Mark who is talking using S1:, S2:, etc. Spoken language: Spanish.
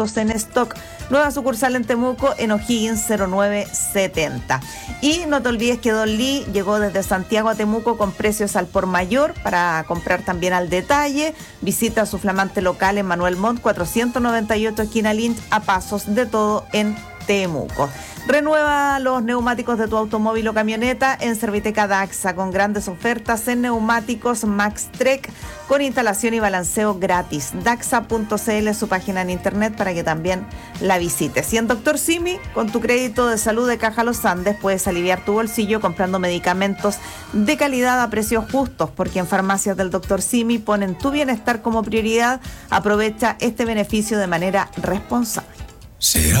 S1: productos en stock. Nueva sucursal en Temuco, en O'Higgins 0970. Y no te olvides que Don Lee llegó desde Santiago a Temuco con precios al por mayor para comprar también al detalle. Visita su flamante local en Manuel Montt 498 esquina Lynch, a pasos de todo en Temuco. Renueva los neumáticos de tu automóvil o camioneta en Serviteca Daxa, con grandes ofertas en neumáticos MaxTrek con instalación y balanceo gratis. Daxa.cl es su página en internet para que también la visites. Y en Dr. Simi, con tu crédito de salud de Caja Los Andes, puedes aliviar tu bolsillo comprando medicamentos de calidad a precios justos, porque en farmacias del Dr. Simi ponen tu bienestar como prioridad. Aprovecha este beneficio de manera responsable.
S2: ¿Será